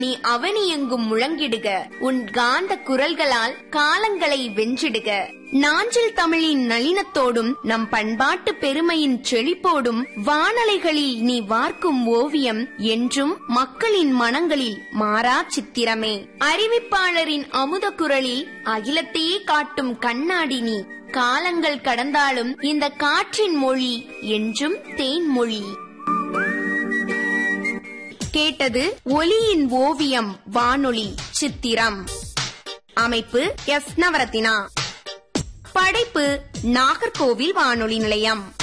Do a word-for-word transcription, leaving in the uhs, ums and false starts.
நீ அவனி எங்கும் முழங்கிடுக, உன் காந்த குரல்களால் காலங்களை வென்றிடுக. நாஞ்சில் தமிழின் நளினத்தோடும் நம் பண்பாட்டு பெருமையின் செழிப்போடும் வானலைகளில் நீ வார்க்கும் ஓவியம் என்றும் மக்களின் மனங்களில் மாறா சித்திரமே. அறிவிப்பாளரின் அமுத குரலில் அகிலத்தையே காட்டும் கண்ணாடி நீ. காலங்கள் கடந்தாலும் இந்த காற்றின் மொழி என்றும் தேன்மொழி. கேட்டது ஒலியின் ஓவியம் வானொலி சித்திரம். அமைப்பு எஸ் நவரத்தினா. படைப்பு நாகர்கோவில் வானொலி நிலையம்.